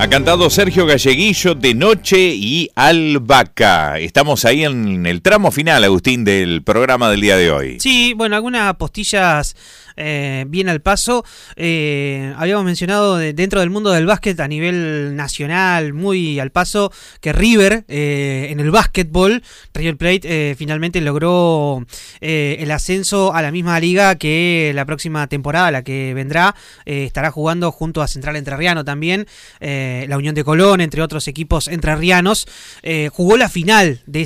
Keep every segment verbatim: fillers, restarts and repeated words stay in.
Ha cantado Sergio Galleguillo, De Noche y Albahaca. Estamos ahí en el tramo final, Agustín, del programa del día de hoy. Sí, bueno, algunas postillas eh, bien al paso. Eh, habíamos mencionado de, dentro del mundo del básquet a nivel nacional, muy al paso, que River eh, en el básquetbol, River Plate eh, finalmente logró eh, el ascenso a la misma liga que la próxima temporada, la que vendrá, eh, estará jugando junto a Central Entrerriano también. Eh, la Unión de Colón, entre otros equipos entrerrianos, eh, jugó la final de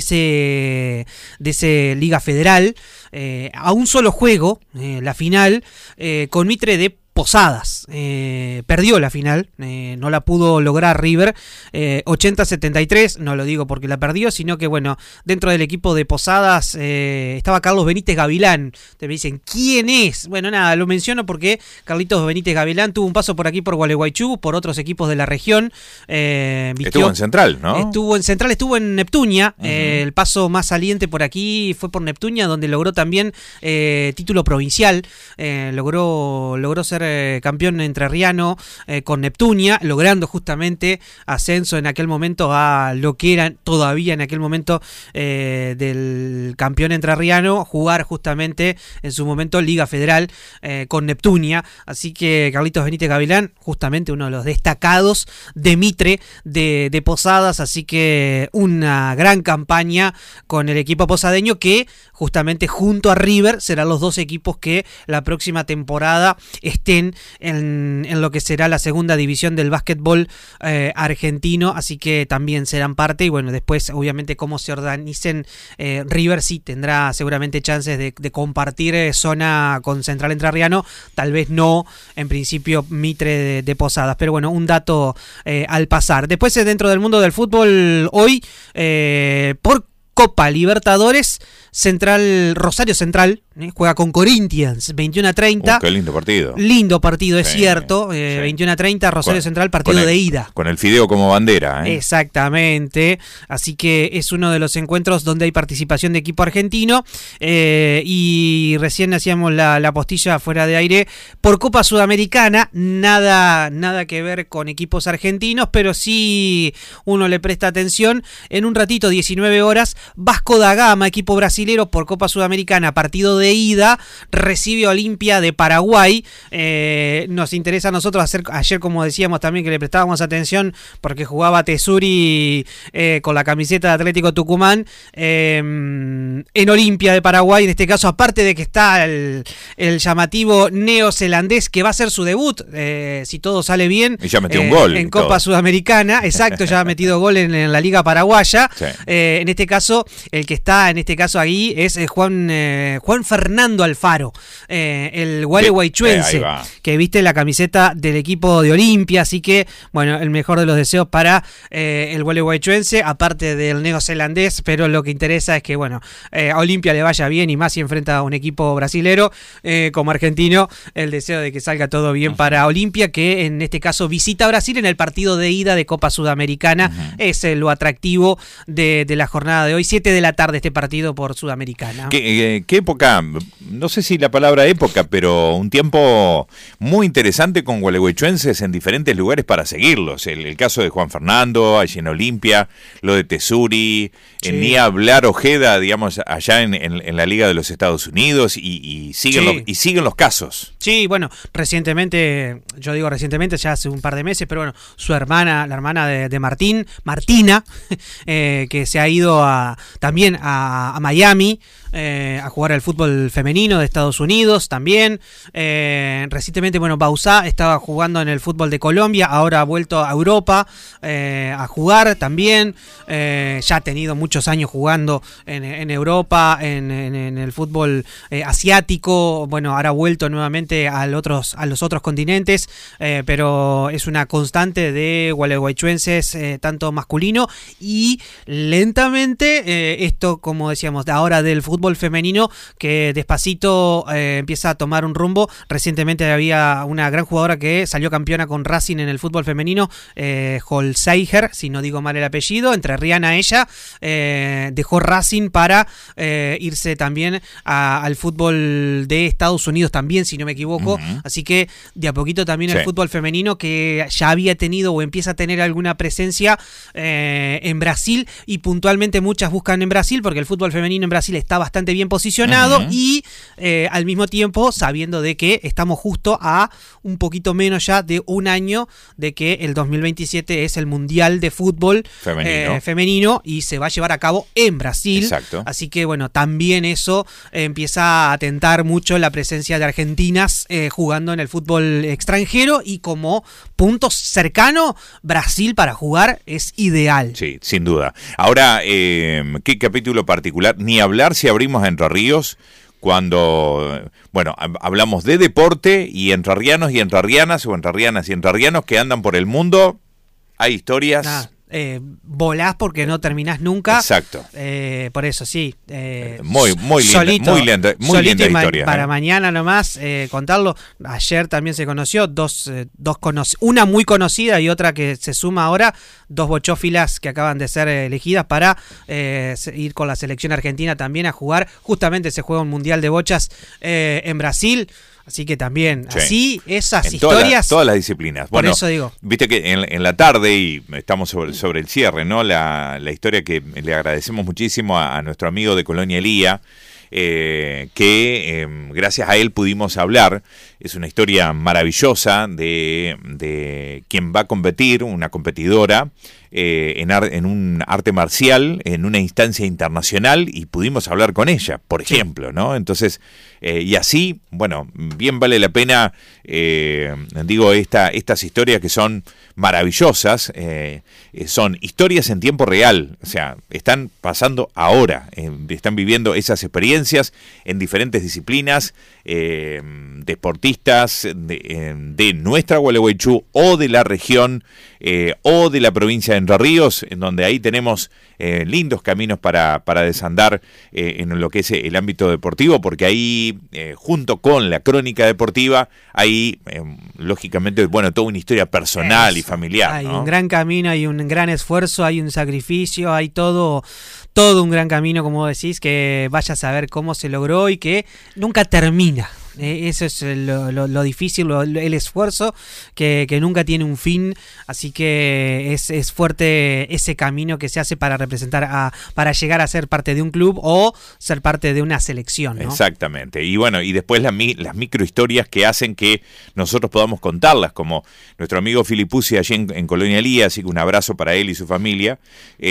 ese de ese Liga Federal eh, a un solo juego, eh, la final, eh, con Mitre de Posadas. Eh, perdió la final, eh, no la pudo lograr River, eh, ochenta a setenta y tres, no lo digo porque la perdió, sino que bueno, dentro del equipo de Posadas eh, estaba Carlos Benítez Gavilán. Te me dicen, ¿quién es? Bueno, nada, lo menciono porque Carlitos Benítez Gavilán tuvo un paso por aquí por Gualeguaychú, por otros equipos de la región. Eh, vistió, estuvo en Central, ¿no? Estuvo en Central, estuvo en Neptunia. Uh-huh. eh, el paso más saliente por aquí fue por Neptunia, donde logró también eh, título provincial, eh, logró, logró ser campeón entrerriano eh, con Neptunia, logrando justamente ascenso en aquel momento a lo que era todavía en aquel momento eh, del campeón entrerriano, jugar justamente en su momento Liga Federal eh, con Neptunia. Así que Carlitos Benítez Gavilán, justamente uno de los destacados de Mitre de, de Posadas, así que una gran campaña con el equipo posadeño, que justamente junto a River serán los dos equipos que la próxima temporada estén En, en lo que será la segunda división del básquetbol eh, argentino, así que también serán parte. Y bueno, después obviamente cómo se organicen, eh, River sí tendrá seguramente chances de, de compartir eh, zona con Central Entrerriano, tal vez no en principio Mitre de, de Posadas, pero bueno, un dato eh, al pasar. Después eh, dentro del mundo del fútbol hoy, eh, por Copa Libertadores, Central, Rosario Central eh, juega con Corinthians, veintiuno a treinta. Uh, qué lindo partido. Lindo partido, es sí, cierto. Eh, sí. veintiuno a treinta, Rosario con, Central, partido el, de ida. Con el fideo como bandera. ¿eh? Exactamente. Así que es uno de los encuentros donde hay participación de equipo argentino. Eh, y recién hacíamos la, la postilla fuera de aire por Copa Sudamericana. Nada, nada que ver con equipos argentinos, pero sí uno le presta atención. En un ratito, diecinueve horas, Vasco da Gama, equipo brasileño por Copa Sudamericana, partido de ida, recibe a Olimpia de Paraguay. Eh, nos interesa a nosotros hacer, ayer como decíamos también que le prestábamos atención porque jugaba Tesuri eh, con la camiseta de Atlético Tucumán eh, en Olimpia de Paraguay, en este caso, aparte de que está el, el llamativo neozelandés que va a hacer su debut, eh, si todo sale bien. Y ya metió eh, un gol. En Copa todo. Sudamericana, exacto, ya ha metido gol en, en la Liga Paraguaya. Sí. Eh, en este caso, el que está en este caso ahí es eh, Juan eh, Juan Fernando Alfaro, eh, el gualeguaychuense, eh, que viste la camiseta del equipo de Olimpia, así que bueno, el mejor de los deseos para eh, el gualeguaychuense, aparte del neozelandés, pero lo que interesa es que bueno, eh, a Olimpia le vaya bien, y más si enfrenta a un equipo brasilero, eh, como argentino, el deseo de que salga todo bien uh-huh. para Olimpia, que en este caso visita a Brasil en el partido de ida de Copa Sudamericana. Uh-huh. Es eh, lo atractivo de, de la jornada de hoy, siete de la tarde este partido por Sudamericana. ¿Qué, eh, ¿Qué época? No sé si la palabra época, pero un tiempo muy interesante con gualeguaychuenses en diferentes lugares para seguirlos. El, el caso de Juan Fernando, allí en Olimpia, lo de Tesuri, sí. en ni hablar Ojeda, digamos, allá en, en, en la Liga de los Estados Unidos, y, y, siguen sí. los, y siguen los casos. Sí, bueno, recientemente, yo digo recientemente, ya hace un par de meses, pero bueno, su hermana, la hermana de, de Martín, Martina, eh, que se ha ido a, también a, a Miami, eh, a jugar al fútbol femenino de Estados Unidos también. Eh, recientemente, bueno, Bauzá estaba jugando en el fútbol de Colombia, ahora ha vuelto a Europa eh, a jugar también. Eh, ya ha tenido muchos años jugando en, en Europa, en, en, en el fútbol eh, asiático. Bueno, ahora ha vuelto nuevamente al otros, a los otros continentes, eh, pero es una constante de gualeguaychuenses, eh, tanto masculino y lentamente, eh, esto, como decíamos, de ahora del fútbol femenino, que eh, despacito eh, empieza a tomar un rumbo. Recientemente había una gran jugadora que salió campeona con Racing en el fútbol femenino, eh, Holzheimer, si no digo mal el apellido, entrerriana ella, eh, dejó Racing para eh, irse también a, al fútbol de Estados Unidos también, si no me equivoco. Uh-huh. Así que de a poquito también sí. el fútbol femenino, que ya había tenido o empieza a tener alguna presencia eh, en Brasil, y puntualmente muchas buscan en Brasil porque el fútbol femenino en Brasil está bastante bien posicionado. Uh-huh. y eh, al mismo tiempo sabiendo de que estamos justo a un poquito menos ya de un año de que el dos mil veintisiete es el Mundial de Fútbol femenino, eh, femenino y se va a llevar a cabo en Brasil. Exacto. Así que bueno, también eso eh, empieza a atentar mucho la presencia de argentinas eh, jugando en el fútbol extranjero, y como punto cercano, Brasil para jugar es ideal. Sí, sin duda. Ahora, eh, ¿qué capítulo particular? Ni hablar si abrimos a Entre Ríos, cuando, bueno, hablamos de deporte y entrerrianos y entrerrianas, o entrerrianas y entrerrianos que andan por el mundo. Hay historias... Ah. Eh, volás porque no terminás nunca. Exacto. Eh, por eso, sí. Eh, muy, muy linda, solito, muy linda, muy linda ma- historia. Para eh. mañana nomás eh, contarlo. Ayer también se conoció dos, eh, dos conoc- una muy conocida y otra que se suma ahora, dos bochófilas que acaban de ser eh, elegidas para eh, ir con la selección argentina también a jugar. Justamente se juega un mundial de bochas eh, en Brasil. Así que también, sí. así, esas en historias... Todas las, todas las disciplinas. Por bueno, eso digo. Viste que en, en la tarde, y estamos sobre, sobre el cierre, ¿no? La, la historia que le agradecemos muchísimo a, a nuestro amigo de Colonia Elía, eh, que eh, gracias a él pudimos hablar. Es una historia maravillosa de, de quien va a competir, una competidora, eh, en, ar, en un arte marcial, en una instancia internacional, y pudimos hablar con ella, por ejemplo, ¿no? Entonces, eh, y así, bueno, bien vale la pena, eh, digo, esta, estas historias que son maravillosas, eh, son historias en tiempo real, o sea, están pasando ahora, eh, están viviendo esas experiencias en diferentes disciplinas, eh, deportistas de, de nuestra Gualeguaychú o de la región eh, o de la provincia de Entre Ríos, en donde ahí tenemos eh, lindos caminos para, para desandar eh, en lo que es el ámbito deportivo, porque ahí, eh, junto con la crónica deportiva, hay, eh, lógicamente, bueno, toda una historia personal Eso. y familiar. Hay ¿no? un gran camino, hay un gran esfuerzo, hay un sacrificio, hay todo... todo un gran camino, como decís, que vaya a saber cómo se logró y que nunca termina. Eh, eso es lo, lo, lo difícil, lo, el esfuerzo que, que nunca tiene un fin, así que es, es fuerte ese camino que se hace para representar, a, para llegar a ser parte de un club o ser parte de una selección, ¿no? Exactamente, y bueno, y después las, las microhistorias que hacen que nosotros podamos contarlas, como nuestro amigo Filipuzzi allí en, en Colonia Elía, así que un abrazo para él y su familia.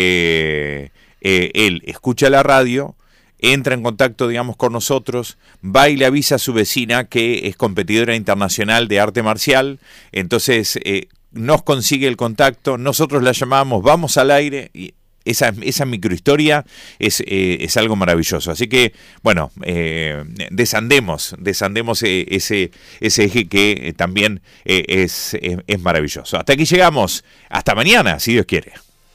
eh, eh, él escucha la radio, entra en contacto, digamos, con nosotros, va y le avisa a su vecina que es competidora internacional de arte marcial, entonces eh, nos consigue el contacto, nosotros la llamamos, vamos al aire, y esa, esa microhistoria es, eh, es algo maravilloso. Así que, bueno, eh, desandemos, desandemos ese, ese eje que eh, también eh, es, es, es maravilloso. Hasta aquí llegamos, hasta mañana, si Dios quiere.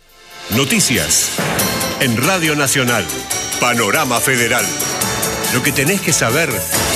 Noticias en Radio Nacional. Panorama Federal. Lo que tenés que saber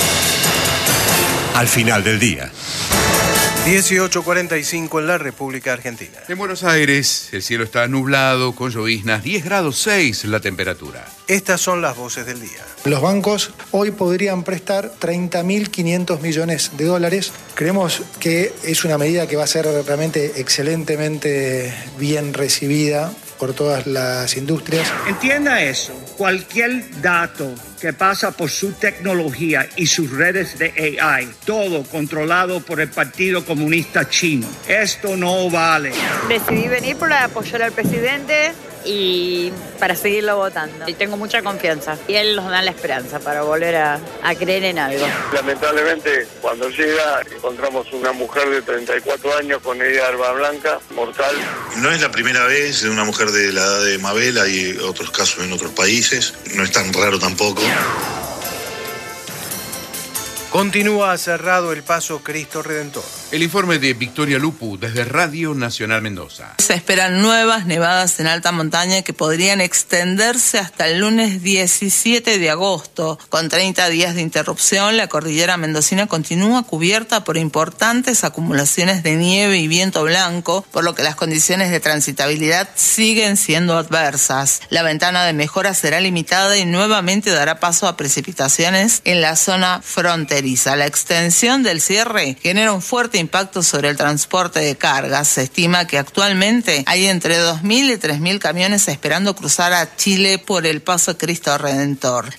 al final del día. dieciocho cuarenta y cinco en la República Argentina. En Buenos Aires, el cielo está nublado, con lloviznas, diez grados seis la temperatura. Estas son las voces del día. Los bancos hoy podrían prestar treinta mil quinientos millones de dólares. Creemos que es una medida que va a ser realmente excelentemente bien recibida por todas las industrias. Entienda eso, cualquier dato que pasa por su tecnología y sus redes de A I, todo controlado por el Partido Comunista Chino. Esto no vale. Decidí venir para apoyar al presidente y para seguirlo votando. Y tengo mucha confianza. Y él nos da la esperanza para volver a, a creer en algo. Lamentablemente, cuando llega, encontramos una mujer de treinta y cuatro años con herida arma blanca, mortal. No es la primera vez de una mujer de la edad de Mabel, hay otros casos en otros países, no es tan raro tampoco. Continúa cerrado el paso Cristo Redentor. El informe de Victoria Lupu desde Radio Nacional Mendoza. Se esperan nuevas nevadas en alta montaña que podrían extenderse hasta el lunes diecisiete de agosto. Con treinta días de interrupción, la cordillera mendocina continúa cubierta por importantes acumulaciones de nieve y viento blanco, por lo que las condiciones de transitabilidad siguen siendo adversas. La ventana de mejora será limitada y nuevamente dará paso a precipitaciones en la zona fronteriza. La extensión del cierre genera un fuerte impacto sobre el transporte de cargas. Se estima que actualmente hay entre dos mil y tres mil camiones esperando cruzar a Chile por el Paso Cristo Redentor.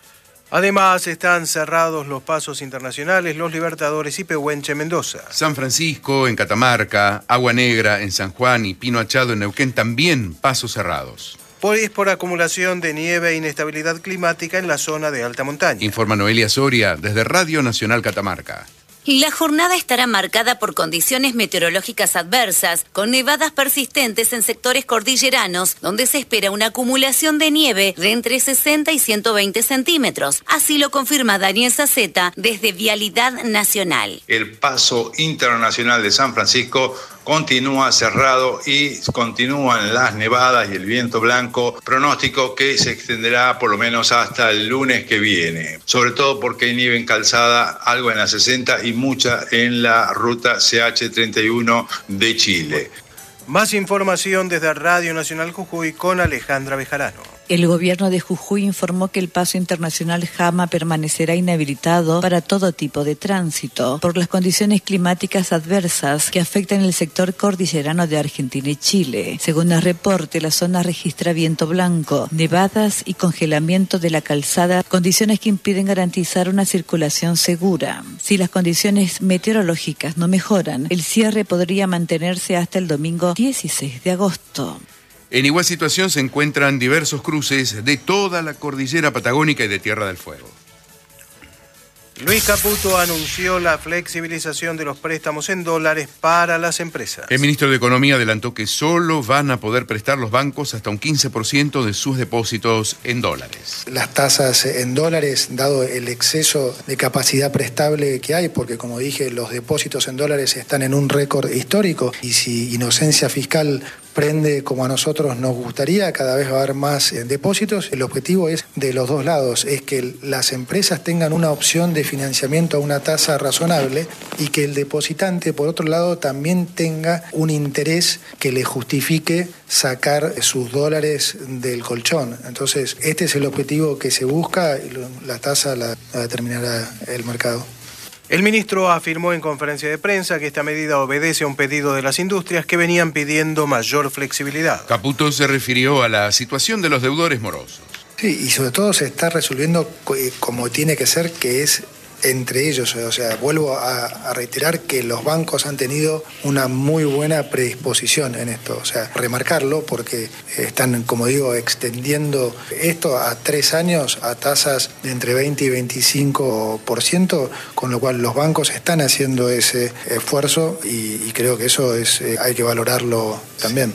Además, están cerrados los pasos internacionales Los Libertadores y Pehuenche Mendoza. San Francisco en Catamarca, Agua Negra en San Juan y Pino Achado en Neuquén también pasos cerrados. Por, es por acumulación de nieve e inestabilidad climática en la zona de alta montaña. Informa Noelia Soria desde Radio Nacional Catamarca. La jornada estará marcada por condiciones meteorológicas adversas, con nevadas persistentes en sectores cordilleranos, donde se espera una acumulación de nieve de entre sesenta y ciento veinte centímetros. Así lo confirma Daniel Saceta desde Vialidad Nacional. El paso internacional de San Francisco continúa cerrado y continúan las nevadas y el viento blanco, pronóstico que se extenderá por lo menos hasta el lunes que viene, sobre todo porque hay nieve en calzada, algo en la sesenta y mucha en la ruta C H treinta y uno de Chile. Más información desde Radio Nacional Jujuy con Alejandra Bejarano. El gobierno de Jujuy informó que el paso internacional Jama permanecerá inhabilitado para todo tipo de tránsito por las condiciones climáticas adversas que afectan el sector cordillerano de Argentina y Chile. Según el reporte, la zona registra viento blanco, nevadas y congelamiento de la calzada, condiciones que impiden garantizar una circulación segura. Si las condiciones meteorológicas no mejoran, el cierre podría mantenerse hasta el domingo dieciséis de agosto. En igual situación se encuentran diversos cruces de toda la cordillera patagónica y de Tierra del Fuego. Luis Caputo anunció la flexibilización de los préstamos en dólares para las empresas. El ministro de Economía adelantó que solo van a poder prestar los bancos hasta un quince por ciento de sus depósitos en dólares. Las tasas en dólares, dado el exceso de capacidad prestable que hay, porque como dije, los depósitos en dólares están en un récord histórico y si inocencia fiscal prende como a nosotros nos gustaría, cada vez va a haber más eh, depósitos. El objetivo es de los dos lados, es que las empresas tengan una opción de financiamiento a una tasa razonable y que el depositante, por otro lado, también tenga un interés que le justifique sacar sus dólares del colchón. Entonces, este es el objetivo que se busca y la tasa la, la determinará el mercado. El ministro afirmó en conferencia de prensa que esta medida obedece a un pedido de las industrias que venían pidiendo mayor flexibilidad. Caputo se refirió a la situación de los deudores morosos. Sí, y sobre todo se está resolviendo como tiene que ser, que es entre ellos. O sea, vuelvo a, a reiterar que los bancos han tenido una muy buena predisposición en esto. O sea, remarcarlo porque están, como digo, extendiendo esto a tres años a tasas de entre veinte y veinticinco por ciento, con lo cual los bancos están haciendo ese esfuerzo y, y creo que eso es eh, hay que valorarlo también.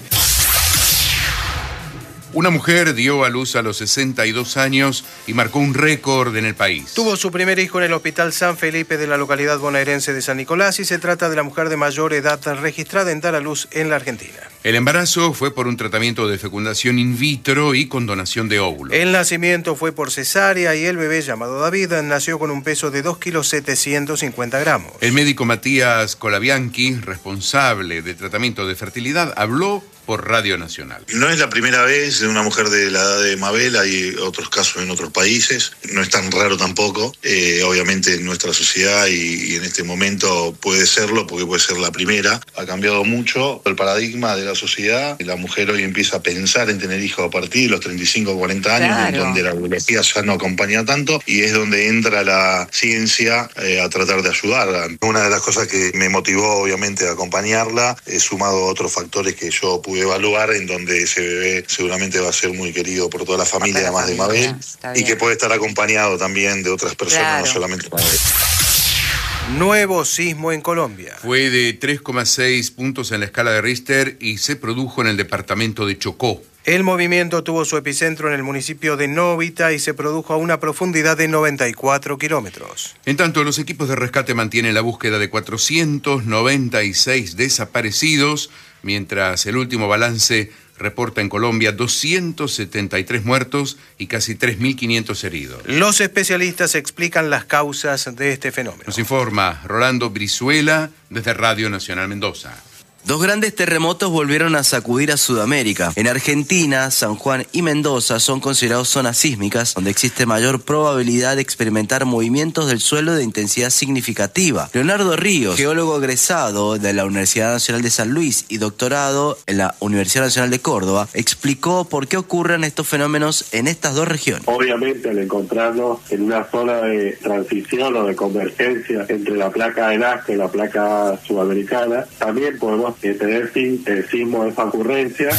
Una mujer dio a luz a los sesenta y dos años y marcó un récord en el país. Tuvo su primer hijo en el Hospital San Felipe de la localidad bonaerense de San Nicolás y se trata de la mujer de mayor edad registrada en dar a luz en la Argentina. El embarazo fue por un tratamiento de fecundación in vitro y con donación de óvulos. El nacimiento fue por cesárea y el bebé, llamado David, nació con un peso de dos kilos setecientos cincuenta gramos. El médico Matías Colabianchi, responsable de tratamiento de fertilidad, habló por Radio Nacional. No es la primera vez de una mujer de la edad de Mabel, hay otros casos en otros países, no es tan raro tampoco, eh, obviamente en nuestra sociedad y, y en este momento puede serlo porque puede ser la primera. Ha cambiado mucho el paradigma de la sociedad, la mujer hoy empieza a pensar en tener hijos a partir de los treinta y cinco o cuarenta años, claro, en donde la biología ya no acompaña tanto y es donde entra la ciencia eh, a tratar de ayudarla. Una de las cosas que me motivó obviamente a acompañarla, eh, sumado a otros factores que yo pude evaluar, en donde ese bebé seguramente va a ser muy querido por toda la familia, además de Mabel, y que puede estar acompañado también de otras personas, claro, no solamente Mabel. Nuevo sismo en Colombia. Fue de tres coma seis puntos en la escala de Richter y se produjo en el departamento de Chocó. El movimiento tuvo su epicentro en el municipio de Novita y se produjo a una profundidad de noventa y cuatro kilómetros. En tanto, los equipos de rescate mantienen la búsqueda de cuatrocientos noventa y seis desaparecidos, mientras el último balance reporta en Colombia doscientos setenta y tres muertos y casi tres mil quinientos heridos. Los especialistas explican las causas de este fenómeno. Nos informa Rolando Brizuela desde Radio Nacional Mendoza. Dos grandes terremotos volvieron a sacudir a Sudamérica. En Argentina, San Juan y Mendoza son considerados zonas sísmicas, donde existe mayor probabilidad de experimentar movimientos del suelo de intensidad significativa. Leonardo Ríos, geólogo egresado de la Universidad Nacional de San Luis y doctorado en la Universidad Nacional de Córdoba, explicó por qué ocurren estos fenómenos en estas dos regiones. Obviamente, al encontrarnos en una zona de transición o de convergencia entre la placa de Nazca y la placa sudamericana, también podemos que tener fin, el sismo de esa ocurrencia.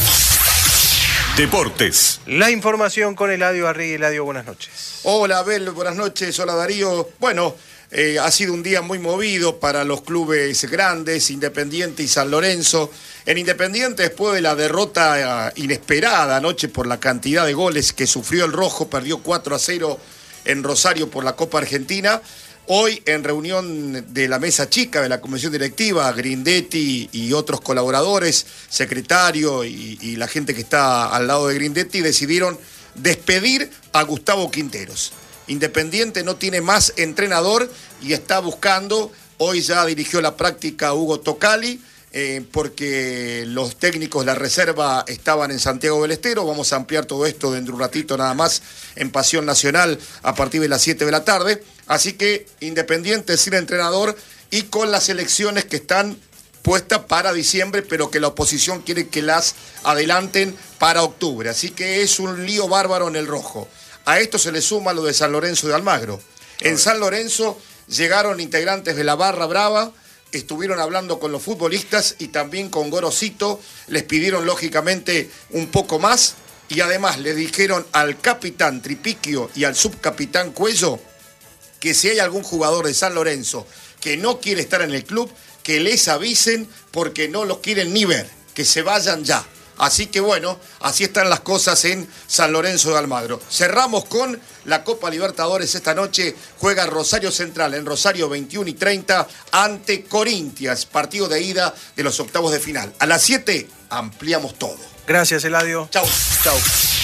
Deportes. La información con Eladio Arregui. Eladio, buenas noches. Hola, Abel, buenas noches. Hola, Darío. Bueno, eh, ha sido un día muy movido para los clubes grandes, Independiente y San Lorenzo. En Independiente, después de la derrota inesperada anoche por la cantidad de goles que sufrió el Rojo, perdió cuatro a cero en Rosario por la Copa Argentina. Hoy, en reunión de la mesa chica de la comisión directiva, Grindetti y otros colaboradores, secretario y, y la gente que está al lado de Grindetti, decidieron despedir a Gustavo Quinteros. Independiente no tiene más entrenador y está buscando, hoy ya dirigió la práctica Hugo Tocali, eh, porque los técnicos de la reserva estaban en Santiago del Estero. Vamos a ampliar todo esto dentro de un ratito nada más en Pasión Nacional a partir de las siete de la tarde. Así que Independiente sin entrenador y con las elecciones que están puestas para diciembre, pero que la oposición quiere que las adelanten para octubre. Así que es un lío bárbaro en el Rojo. A esto se le suma lo de San Lorenzo de Almagro. En San Lorenzo llegaron integrantes de la Barra Brava, estuvieron hablando con los futbolistas y también con Gorosito, les pidieron lógicamente un poco más y además le dijeron al capitán Tripiquio y al subcapitán Cuello que si hay algún jugador de San Lorenzo que no quiere estar en el club, que les avisen porque no los quieren ni ver, que se vayan ya. Así que bueno, así están las cosas en San Lorenzo de Almagro. Cerramos con la Copa Libertadores. Esta noche juega Rosario Central en Rosario veintiuno y treinta ante Corinthians, partido de ida de los octavos de final. A las siete ampliamos todo. Gracias, Eladio. Chau. Chau.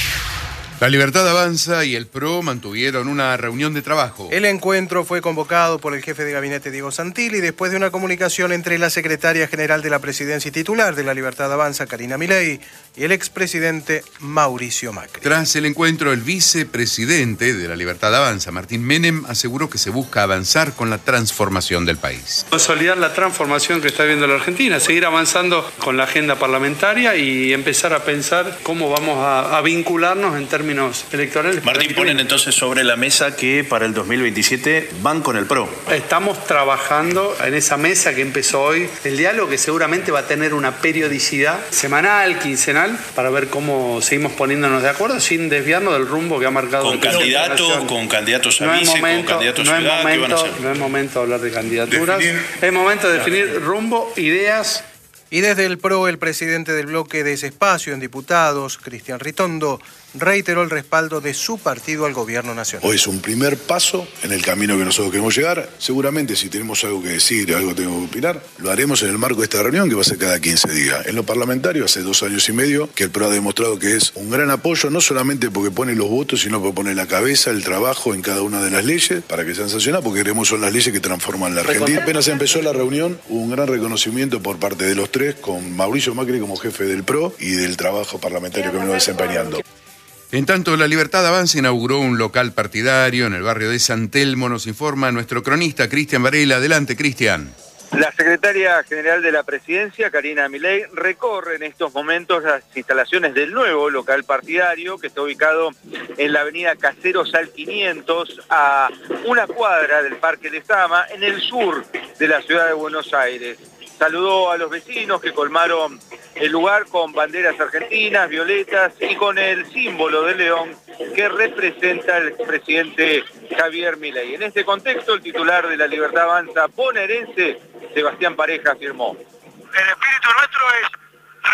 La Libertad Avanza y el P R O mantuvieron una reunión de trabajo. El encuentro fue convocado por el jefe de gabinete Diego Santilli después de una comunicación entre la secretaria general de la Presidencia y titular de la Libertad Avanza, Karina Milei, y el expresidente Mauricio Macri. Tras el encuentro, el vicepresidente de la Libertad Avanza, Martín Menem, aseguró que se busca avanzar con la transformación del país. Consolidar la transformación que está viendo la Argentina, seguir avanzando con la agenda parlamentaria y empezar a pensar cómo vamos a, a vincularnos en términos electorales. Martín, ponen entonces sobre la mesa que para el dos mil veintisiete van con el P R O. Estamos trabajando en esa mesa que empezó hoy, el diálogo que seguramente va a tener una periodicidad semanal, quincenal, para ver cómo seguimos poniéndonos de acuerdo sin desviarnos del rumbo que ha marcado. Con candidatos, con candidatos a no vice, momento, con candidatos no a ciudad, momento, ¿qué van a hacer? No es momento de hablar de candidaturas, definir, es momento de definir rumbo, ideas. Y desde el P R O, el presidente del bloque de ese espacio en diputados, Cristian Ritondo, reiteró el respaldo de su partido al gobierno nacional. Hoy es un primer paso en el camino que nosotros queremos llegar. Seguramente si tenemos algo que decir, algo que tengo que opinar, lo haremos en el marco de esta reunión que va a ser cada quince días. En lo parlamentario, hace dos años y medio que el P R O ha demostrado que es un gran apoyo, no solamente porque pone los votos, sino porque pone la cabeza, el trabajo en cada una de las leyes para que sean sancionadas, porque queremos son las leyes que transforman la Argentina. Apenas empezó la reunión, hubo un gran reconocimiento por parte de los tres, con Mauricio Macri como jefe del P R O y del trabajo parlamentario que venimos desempeñando. En tanto, la Libertad Avanza inauguró un local partidario en el barrio de San Telmo, nos informa nuestro cronista Cristian Varela. Adelante, Cristian. La secretaria general de la Presidencia, Karina Milei, recorre en estos momentos las instalaciones del nuevo local partidario que está ubicado en la avenida Caseros al quinientos, a una cuadra del Parque Lezama, en el sur de la ciudad de Buenos Aires. Saludó a los vecinos que colmaron el lugar con banderas argentinas, violetas y con el símbolo de león que representa el expresidente Javier Milei. En este contexto, el titular de la Libertad Avanza bonaerense, Sebastián Pareja, afirmó: el espíritu nuestro es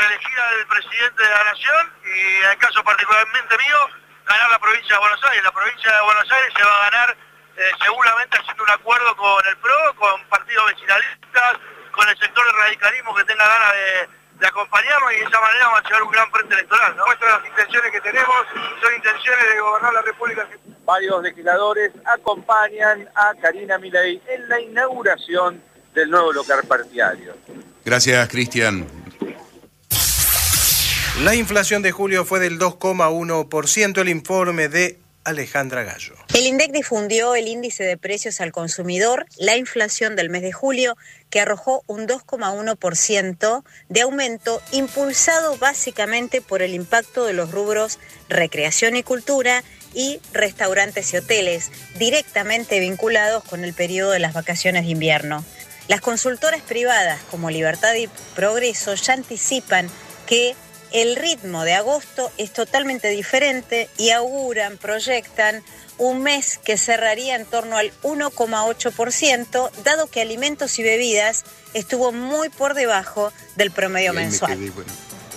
elegir al presidente de la nación y en el caso particularmente mío, ganar la provincia de Buenos Aires. La provincia de Buenos Aires se va a ganar eh, seguramente haciendo un acuerdo con el P R O, con partidos vecinalistas, con el sector del radicalismo que tenga ganas de, de acompañarnos, y de esa manera vamos a llevar un gran frente electoral, ¿no? Nuestras intenciones que tenemos son intenciones de gobernar la República Argentina. Varios legisladores acompañan a Karina Milei en la inauguración del nuevo local partidario. Gracias, Cristian. La inflación de julio fue del dos coma uno por ciento, el informe de Alejandra Gallo. El INDEC difundió el índice de precios al consumidor, la inflación del mes de julio, que arrojó un dos coma uno por ciento de aumento, impulsado básicamente por el impacto de los rubros recreación y cultura y restaurantes y hoteles, directamente vinculados con el periodo de las vacaciones de invierno. Las consultoras privadas como Libertad y Progreso ya anticipan que el ritmo de agosto es totalmente diferente y auguran, proyectan un mes que cerraría en torno al uno coma ocho por ciento, dado que alimentos y bebidas estuvo muy por debajo del promedio mensual. Me quedé, bueno.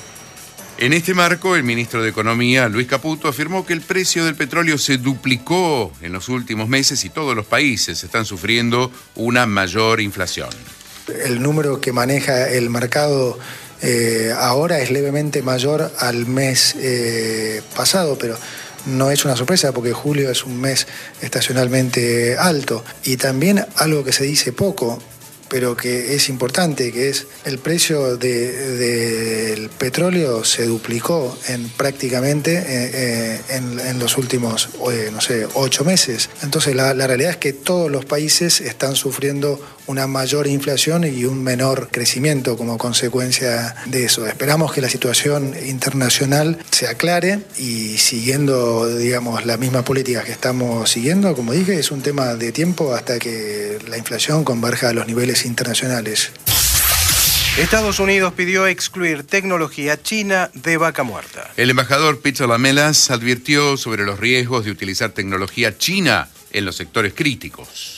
En este marco, el ministro de Economía, Luis Caputo, afirmó que el precio del petróleo se duplicó en los últimos meses y todos los países están sufriendo una mayor inflación. El número que maneja el mercado eh, ahora es levemente mayor al mes eh, pasado, pero no es una sorpresa porque julio es un mes estacionalmente alto. Y también algo que se dice poco, pero que es importante, que es el precio de, del petróleo se duplicó en prácticamente eh, en, en los últimos, eh, no sé, ocho meses. Entonces la, la realidad es que todos los países están sufriendo una mayor inflación y un menor crecimiento como consecuencia de eso. Esperamos que la situación internacional se aclare y siguiendo, digamos, la misma política que estamos siguiendo, como dije, es un tema de tiempo hasta que la inflación converja a los niveles internacionales. Estados Unidos pidió excluir tecnología china de vaca muerta. El embajador Peter Lamelas advirtió sobre los riesgos de utilizar tecnología china en los sectores críticos.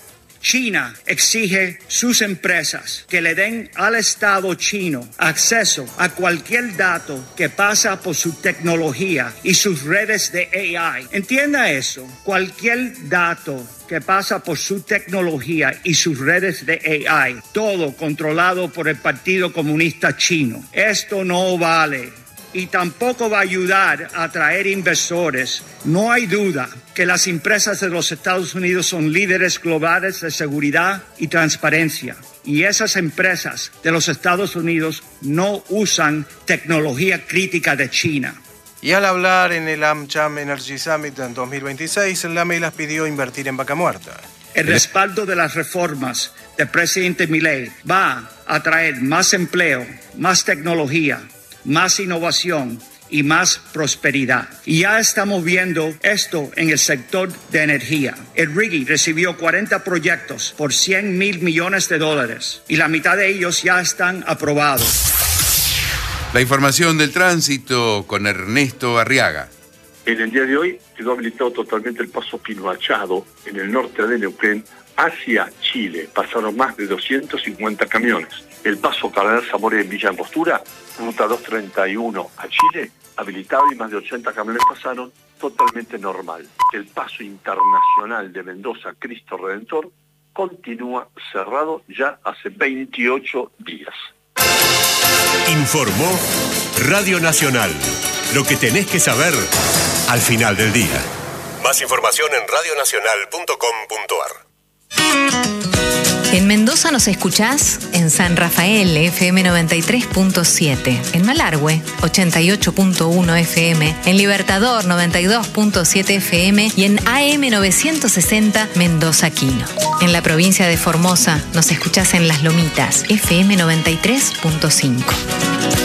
China exige sus empresas que le den al Estado chino acceso a cualquier dato que pasa por su tecnología y sus redes de A I. Entienda eso, cualquier dato que pasa por su tecnología y sus redes de A I, todo controlado por el Partido Comunista Chino. Esto no vale. Y tampoco va a ayudar a atraer inversores. No hay duda que las empresas de los Estados Unidos son líderes globales de seguridad y transparencia. Y esas empresas de los Estados Unidos no usan tecnología crítica de China. Y al hablar en el AmCham Energy Summit en dos mil veintiséis, Lamelas pidió invertir en vaca muerta. El respaldo de las reformas del presidente Milei va a traer más empleo, más tecnología, más innovación y más prosperidad. Y ya estamos viendo esto en el sector de energía. El R I G I recibió cuarenta proyectos por cien mil millones de dólares y la mitad de ellos ya están aprobados. La información del tránsito con Ernesto Arriaga. En el día de hoy quedó habilitado totalmente el paso Pino Achado en el norte de Neuquén hacia Chile. Pasaron más de doscientos cincuenta camiones. El paso Cardenal Zamora en Villa Angostura, ruta doscientos treinta y uno a Chile, habilitado y más de ochenta camiones pasaron, totalmente normal. El paso internacional de Mendoza Cristo Redentor continúa cerrado ya hace veintiocho días. Informó Radio Nacional. Lo que tenés que saber al final del día. Más información en radio nacional punto com punto ar. En Mendoza nos escuchás en San Rafael, F M noventa y tres punto siete, en Malargüe, ochenta y ocho punto uno F M, en Libertador, noventa y dos punto siete F M y en A M novecientos sesenta Mendoza Quino. En la provincia de Formosa nos escuchás en Las Lomitas, F M noventa y tres punto cinco.